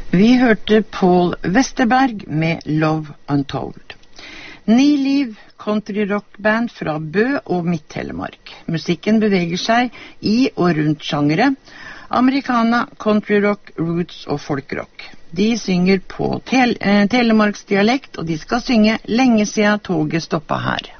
Vi hørte Paul Westerberg med Love Untold. Ni liv country-rock-band fra Bø og Midt-Telemark. Musikken beveger seg i og rundt sjangere, americana, country-rock, roots og folk-rock. De synger på telemarksdialekt, og de skal synge lenge siden toget stoppet her.